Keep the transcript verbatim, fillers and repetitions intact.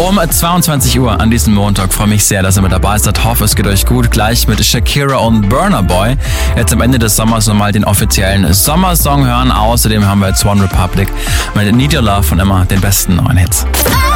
Um zweiundzwanzig Uhr an diesem Montag. Freue mich sehr, dass ihr mit dabei seid. Hoffe, es geht euch gut. Gleich mit Shakira und Burna Boy. Jetzt am Ende des Sommers nochmal den offiziellen Sommersong hören. Außerdem haben wir jetzt One Republic mit Need Your Love und immer den besten neuen Hits.